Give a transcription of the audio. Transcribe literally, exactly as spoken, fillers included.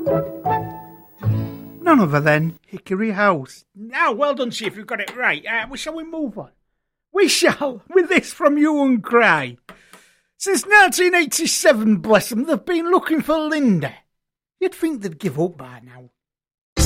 None other than Hickory House. Now, well done, Chief, you've got it right. Uh, shall we move on? We shall, with this from Hue and Cry. Since nineteen eighty-seven, bless them, they've been looking for Linda. You'd think they'd give up by now.